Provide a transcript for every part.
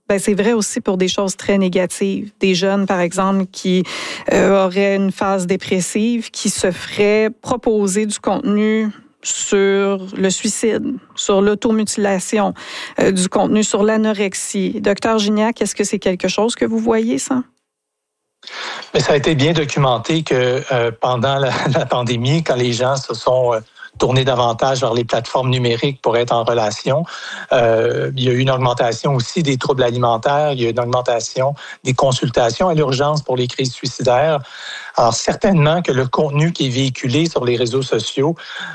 Ben, c'est vrai aussi pour des choses très négatives. Des jeunes, par exemple, qui auraient une phase dépressive, qui se feraient proposer du contenu sur le suicide, sur l'automutilation, du contenu sur l'anorexie. Docteur Gignac, est-ce que c'est quelque chose que vous voyez, ça? Mais ça a été bien documenté que pendant la pandémie, quand les gens se sont tournés davantage vers les plateformes numériques pour être en relation, il y a eu une augmentation aussi des troubles alimentaires, il y a eu une augmentation des consultations à l'urgence pour les crises suicidaires. Alors, certainement que le contenu qui est véhiculé sur les réseaux sociaux,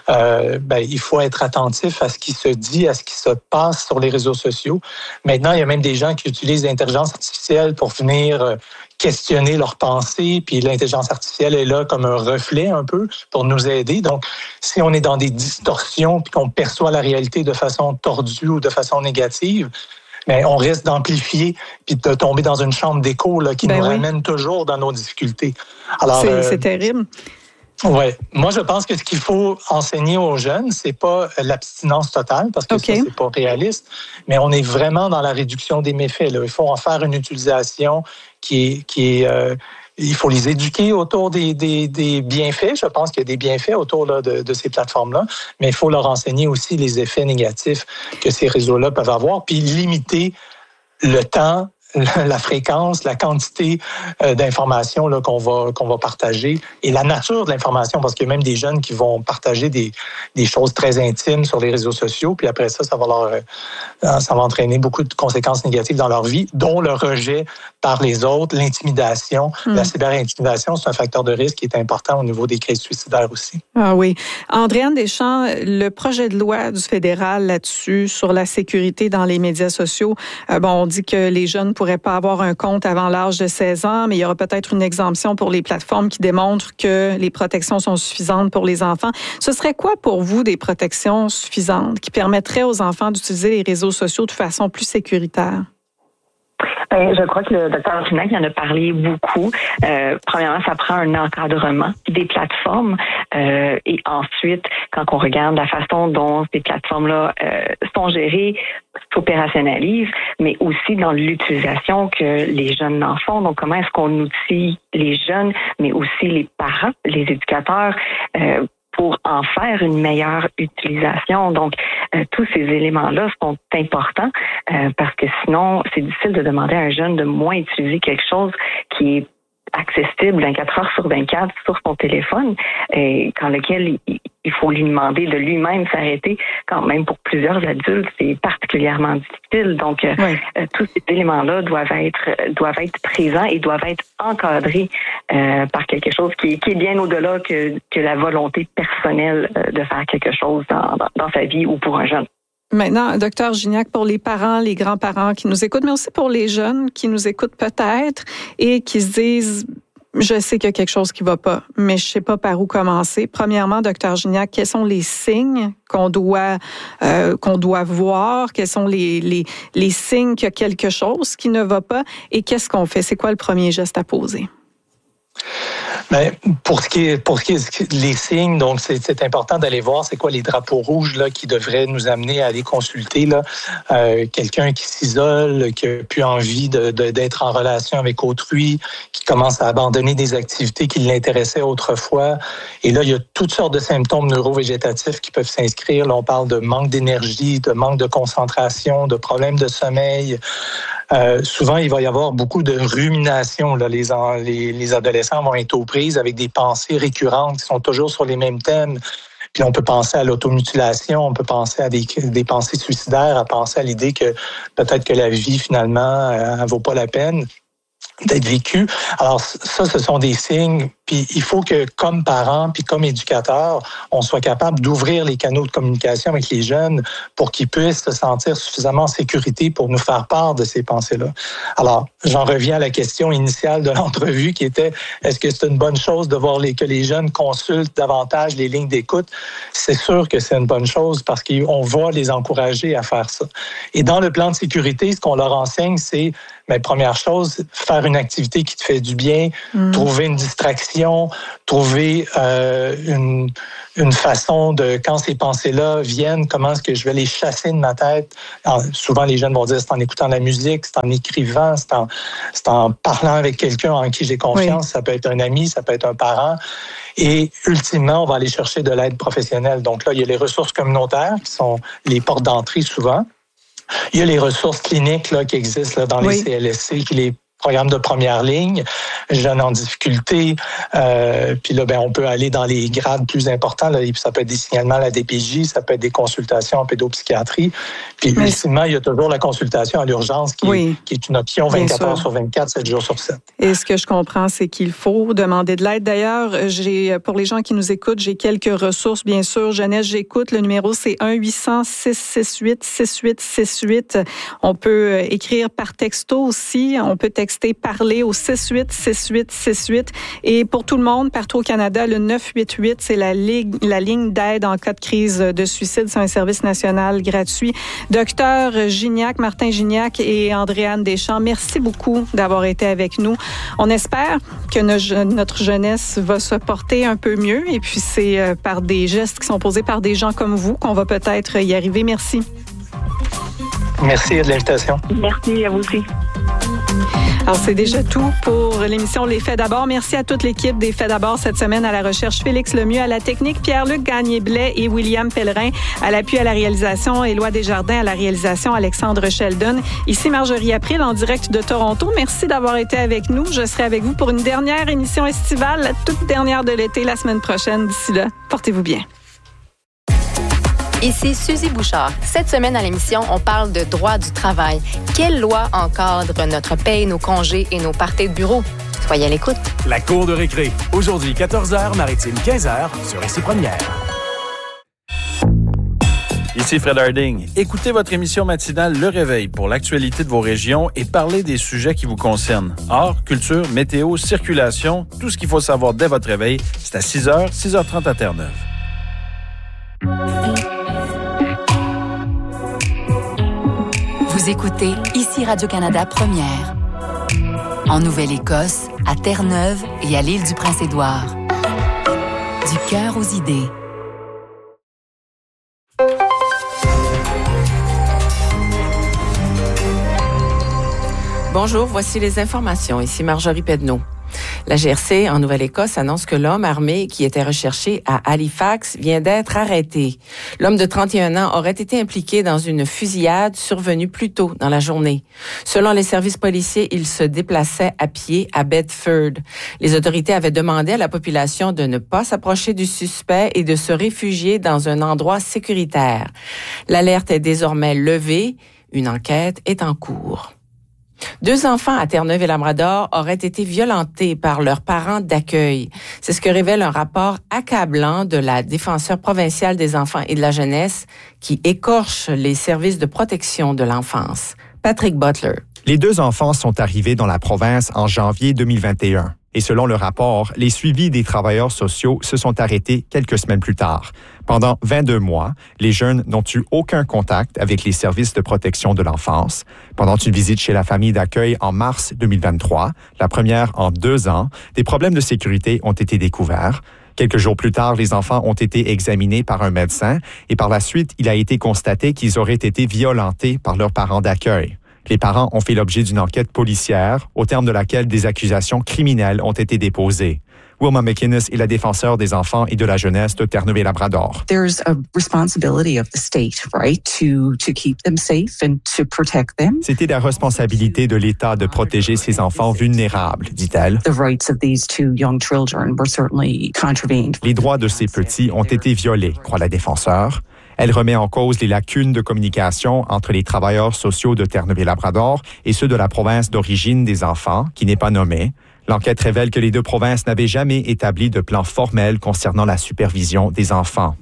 il faut être attentif à ce qui se dit, à ce qui se passe sur les réseaux sociaux. Maintenant, il y a même des gens qui utilisent l'intelligence artificielle pour venir questionner leurs pensées, puis l'intelligence artificielle est là comme un reflet un peu pour nous aider. Donc, si on est dans des distorsions puis qu'on perçoit la réalité de façon tordue ou de façon négative, mais on risque d'amplifier puis de tomber dans une chambre d'écho là, qui nous ramène toujours dans nos difficultés. Alors, c'est terrible. Oui. Moi, je pense que ce qu'il faut enseigner aux jeunes, c'est pas l'abstinence totale, parce que ça, c'est pas réaliste, mais on est vraiment dans la réduction des méfaits. Là. Il faut en faire une utilisation qui est il faut les éduquer autour des bienfaits. Je pense qu'il y a des bienfaits autour là, de ces plateformes-là, mais il faut leur enseigner aussi les effets négatifs que ces réseaux-là peuvent avoir, puis limiter le temps, la fréquence, la quantité d'informations là, qu'on va partager et la nature de l'information, parce qu'il y a même des jeunes qui vont partager des choses très intimes sur les réseaux sociaux, puis après ça va entraîner beaucoup de conséquences négatives dans leur vie, dont le rejet par les autres, l'intimidation. La cyberintimidation, c'est un facteur de risque qui est important au niveau des crises suicidaires aussi. Ah oui. Andréane Deschamps, le projet de loi du fédéral là-dessus, sur la sécurité dans les médias sociaux, on dit que les jeunes ne pourraient pas avoir un compte avant l'âge de 16 ans, mais il y aura peut-être une exemption pour les plateformes qui démontrent que les protections sont suffisantes pour les enfants. Ce serait quoi pour vous des protections suffisantes qui permettraient aux enfants d'utiliser les réseaux sociaux de façon plus sécuritaire? Je crois que le docteur Gignac en a parlé beaucoup. Premièrement, ça prend un encadrement des plateformes. Et ensuite, quand on regarde la façon dont ces plateformes-là sont gérées, s'opérationnalisent, mais aussi dans l'utilisation que les jeunes en font. Donc, comment est-ce qu'on outille les jeunes, mais aussi les parents, les éducateurs, pour en faire une meilleure utilisation. Donc, tous ces éléments-là sont importants parce que sinon, c'est difficile de demander à un jeune de moins utiliser quelque chose qui est accessible 24 heures sur 24 sur son téléphone, quand lequel il faut lui demander de lui-même s'arrêter. Quand même, pour plusieurs adultes, c'est particulièrement difficile. Donc, tous ces éléments-là doivent être présents et doivent être encadrés par quelque chose qui est bien au-delà que la volonté personnelle de faire quelque chose dans sa vie ou pour un jeune. Maintenant, docteur Gignac, pour les parents, les grands-parents qui nous écoutent, mais aussi pour les jeunes qui nous écoutent peut-être et qui se disent « Je sais qu'il y a quelque chose qui ne va pas, mais je ne sais pas par où commencer. » Premièrement, docteur Gignac, quels sont les signes qu'on doit voir? Quels sont les signes qu'il y a quelque chose qui ne va pas? Et qu'est-ce qu'on fait? C'est quoi le premier geste à poser? Mais pour ce qui est les signes, donc c'est important d'aller voir c'est quoi les drapeaux rouges là qui devraient nous amener à aller consulter là quelqu'un qui s'isole, qui a plus envie d'être en relation avec autrui, qui commence à abandonner des activités qui l'intéressaient autrefois. Et là, il y a toutes sortes de symptômes neurovégétatifs qui peuvent s'inscrire. Là, on parle de manque d'énergie, de manque de concentration, de problèmes de sommeil. Souvent, il va y avoir beaucoup de rumination. Là. Les adolescents vont être aux prises avec des pensées récurrentes qui sont toujours sur les mêmes thèmes. Puis on peut penser à l'automutilation, on peut penser à des pensées suicidaires, à penser à l'idée que peut-être que la vie, finalement, elle vaut pas la peine d'être vécue. Alors ça, ce sont des signes. Puis il faut que, comme parents, puis comme éducateurs, on soit capable d'ouvrir les canaux de communication avec les jeunes pour qu'ils puissent se sentir suffisamment en sécurité pour nous faire part de ces pensées-là. Alors, j'en reviens à la question initiale de l'entrevue qui était, est-ce que c'est une bonne chose de voir que les jeunes consultent davantage les lignes d'écoute? C'est sûr que c'est une bonne chose parce qu'on va les encourager à faire ça. Et dans le plan de sécurité, ce qu'on leur enseigne, c'est, première chose, faire une activité qui te fait du bien, trouver une distraction, réflexion, trouver une façon de, quand ces pensées-là viennent, comment est-ce que je vais les chasser de ma tête. Alors, souvent, les jeunes vont dire, c'est en écoutant de la musique, c'est en écrivant, c'est en parlant avec quelqu'un en qui j'ai confiance. Oui. Ça peut être un ami, ça peut être un parent. Et ultimement, on va aller chercher de l'aide professionnelle. Donc là, il y a les ressources communautaires qui sont les portes d'entrée souvent. Il y a les ressources cliniques là, qui existent là, dans les CLSC, qui les programmes de première ligne, jeunes en difficulté. Puis là, on peut aller dans les grades plus importants. Là, ça peut être des signalements à la DPJ, ça peut être des consultations en pédopsychiatrie. Puis ultimement, il y a toujours la consultation à l'urgence qui est une option 24 heures sur 24, 7 jours sur 7. Et ce que je comprends, c'est qu'il faut demander de l'aide. D'ailleurs, pour les gens qui nous écoutent, j'ai quelques ressources, bien sûr. Jeunesse, j'écoute. Le numéro, c'est 1-800-668-6868. On peut écrire par texto aussi. On peut texter parler au 686868. Et pour tout le monde, partout au Canada, le 988, c'est la ligne d'aide en cas de crise de suicide. C'est un service national gratuit. Docteur Gignac, Martin Gignac et Andréane Deschamps, merci beaucoup d'avoir été avec nous. On espère que notre jeunesse va se porter un peu mieux. Et puis, c'est par des gestes qui sont posés par des gens comme vous qu'on va peut-être y arriver. Merci. Merci de l'invitation. Merci à vous aussi. Alors, c'est déjà tout pour l'émission Les Faits d'abord. Merci à toute l'équipe des Faits d'abord cette semaine, à la recherche Félix Lemieux, à la technique Pierre-Luc Gagné-Blais et William Pellerin, à l'appui à la réalisation Éloi Desjardins, à la réalisation Alexandre Sheldon. Ici Marjorie April en direct de Toronto. Merci d'avoir été avec nous. Je serai avec vous pour une dernière émission estivale, la toute dernière de l'été la semaine prochaine. D'ici là, portez-vous bien. Ici Suzy Bouchard. Cette semaine à l'émission, on parle de droit du travail. Quelle loi encadre notre paye, nos congés et nos parties de bureau? Soyez à l'écoute. La cour de récré. Aujourd'hui, 14h, Maritime, 15h, sur Ici Première. Ici Fred Harding. Écoutez votre émission matinale Le Réveil pour l'actualité de vos régions et parlez des sujets qui vous concernent. Art, culture, météo, circulation, tout ce qu'il faut savoir dès votre réveil, c'est à 6h, 6h30 à Terre-Neuve. Vous écoutez Ici Radio-Canada Première. En Nouvelle-Écosse, à Terre-Neuve et à l'île du Prince-Édouard. Du cœur aux idées. Bonjour, voici les informations. Ici Marjorie Pedneau. La GRC en Nouvelle-Écosse annonce que l'homme armé qui était recherché à Halifax vient d'être arrêté. L'homme de 31 ans aurait été impliqué dans une fusillade survenue plus tôt dans la journée. Selon les services policiers, il se déplaçait à pied à Bedford. Les autorités avaient demandé à la population de ne pas s'approcher du suspect et de se réfugier dans un endroit sécuritaire. L'alerte est désormais levée. Une enquête est en cours. 2 enfants à Terre-Neuve et Labrador auraient été violentés par leurs parents d'accueil. C'est ce que révèle un rapport accablant de la défenseure provinciale des enfants et de la jeunesse qui écorche les services de protection de l'enfance. Patrick Butler. Les 2 enfants sont arrivés dans la province en janvier 2021. Et selon le rapport, les suivis des travailleurs sociaux se sont arrêtés quelques semaines plus tard. Pendant 22 mois, les jeunes n'ont eu aucun contact avec les services de protection de l'enfance. Pendant une visite chez la famille d'accueil en mars 2023, la première en 2 ans, des problèmes de sécurité ont été découverts. Quelques jours plus tard, les enfants ont été examinés par un médecin et par la suite, il a été constaté qu'ils auraient été violentés par leurs parents d'accueil. Les parents ont fait l'objet d'une enquête policière, au terme de laquelle des accusations criminelles ont été déposées. Wilma McInnes est la défenseure des enfants et de la jeunesse de Terre-Neuve et Labrador. There's a responsibility of the state, right, to keep them safe and to protect them. C'était la responsabilité de l'État de protéger ces enfants vulnérables, dit-elle. The rights of these 2 young children were certainly contravened. Les droits de ces petits ont été violés, croit la défenseure. Elle remet en cause les lacunes de communication entre les travailleurs sociaux de Terre-Neuve et Labrador et ceux de la province d'origine des enfants, qui n'est pas nommée. L'enquête révèle que les 2 provinces n'avaient jamais établi de plan formel concernant la supervision des enfants.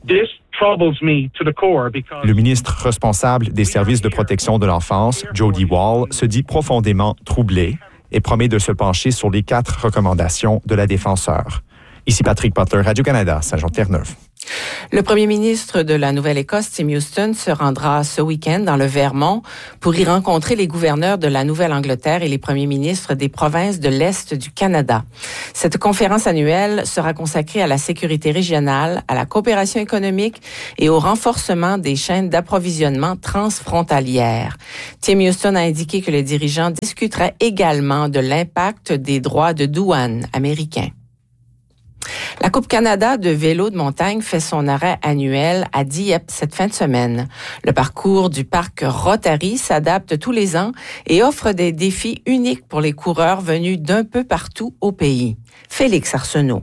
Le ministre responsable des services de protection de l'enfance, Jody Wall, se dit profondément troublé et promet de se pencher sur les 4 recommandations de la défenseure. Ici Patrick Butler, Radio-Canada, Saint-Jean-Terre-Neuve. Le premier ministre de la Nouvelle-Écosse, Tim Houston, se rendra ce week-end dans le Vermont pour y rencontrer les gouverneurs de la Nouvelle-Angleterre et les premiers ministres des provinces de l'Est du Canada. Cette conférence annuelle sera consacrée à la sécurité régionale, à la coopération économique et au renforcement des chaînes d'approvisionnement transfrontalières. Tim Houston a indiqué que les dirigeants discuteraient également de l'impact des droits de douane américains. La Coupe Canada de vélo de montagne fait son arrêt annuel à Dieppe cette fin de semaine. Le parcours du parc Rotary s'adapte tous les ans et offre des défis uniques pour les coureurs venus d'un peu partout au pays. Félix Arsenault.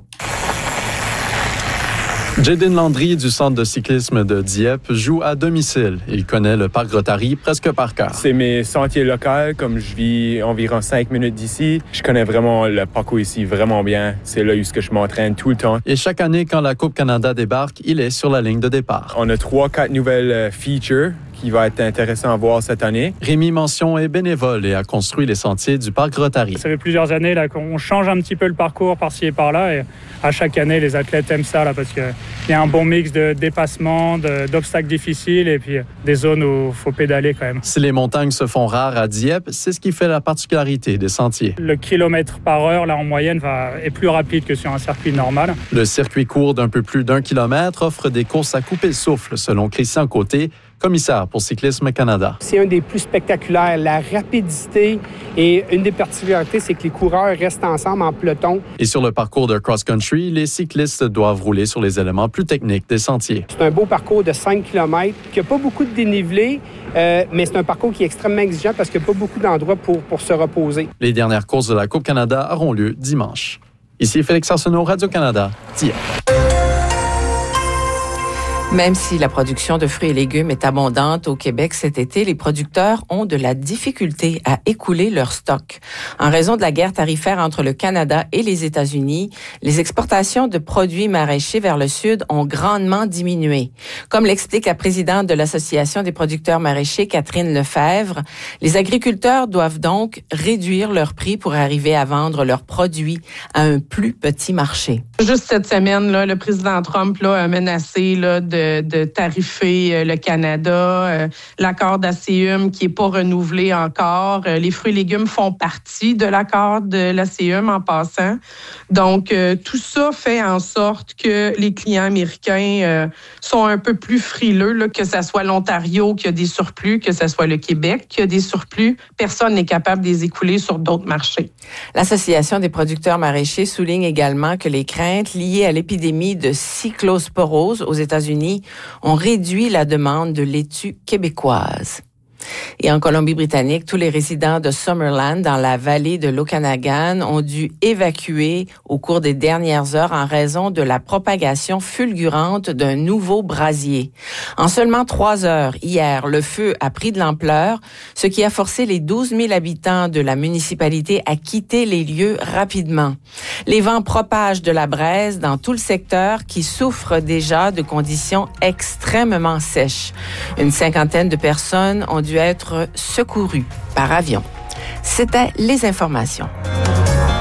Jaden Landry du centre de cyclisme de Dieppe joue à domicile. Il connaît le parc Rotary presque par cœur. C'est mes sentiers locaux, comme je vis environ 5 minutes d'ici. Je connais vraiment le parcours ici vraiment bien. C'est là où je m'entraîne tout le temps. Et chaque année, quand la Coupe Canada débarque, il est sur la ligne de départ. On a 3-4 nouvelles features qui va être intéressant à voir cette année. Rémi Mention est bénévole et a construit les sentiers du parc Rotary. Ça fait plusieurs années là, qu'on change un petit peu le parcours par-ci et par-là. Et à chaque année, les athlètes aiment ça là, parce qu'il y a un bon mix de dépassements, d'obstacles difficiles et puis des zones où il faut pédaler quand même. Si les montagnes se font rares à Dieppe, c'est ce qui fait la particularité des sentiers. Le kilomètre par heure, là, en moyenne, est plus rapide que sur un circuit normal. Le circuit court d'un peu plus d'1 kilomètre offre des courses à couper le souffle, selon Christian Côté, commissaire pour Cyclisme Canada. C'est un des plus spectaculaires. La rapidité et une des particularités, c'est que les coureurs restent ensemble en peloton. Et sur le parcours de cross-country, les cyclistes doivent rouler sur les éléments plus techniques des sentiers. C'est un beau parcours de 5 km qui n'a pas beaucoup de dénivelé, mais c'est un parcours qui est extrêmement exigeant parce qu'il n'y a pas beaucoup d'endroits pour se reposer. Les dernières courses de la Coupe Canada auront lieu dimanche. Ici Félix Arsenault, Radio-Canada, Dieppe. Même si la production de fruits et légumes est abondante au Québec cet été, les producteurs ont de la difficulté à écouler leur stock. En raison de la guerre tarifaire entre le Canada et les États-Unis, les exportations de produits maraîchers vers le sud ont grandement diminué. Comme l'explique la présidente de l'Association des producteurs maraîchers, Catherine Lefebvre, les agriculteurs doivent donc réduire leur prix pour arriver à vendre leurs produits à un plus petit marché. Juste cette semaine, là, le président Trump a menacé de tarifer le Canada, l'accord d'ACUM qui n'est pas renouvelé encore. Les fruits et légumes font partie de l'accord de l'ACUM en passant. Donc, tout ça fait en sorte que les clients américains sont un peu plus frileux, là, que ce soit l'Ontario qui a des surplus, que ce soit le Québec qui a des surplus. Personne n'est capable de les écouler sur d'autres marchés. L'Association des producteurs maraîchers souligne également que les craintes liées à l'épidémie de cyclosporose aux États-Unis ont réduit la demande de laitue québécoise. Et en Colombie-Britannique, tous les résidents de Summerland, dans la vallée de l'Okanagan, ont dû évacuer au cours des dernières heures en raison de la propagation fulgurante d'un nouveau brasier. En seulement 3 heures, hier, le feu a pris de l'ampleur, ce qui a forcé les 12 000 habitants de la municipalité à quitter les lieux rapidement. Les vents propagent de la braise dans tout le secteur qui souffre déjà de conditions extrêmement sèches. Une 50aine de personnes ont dû être secourues par avion. C'était les informations.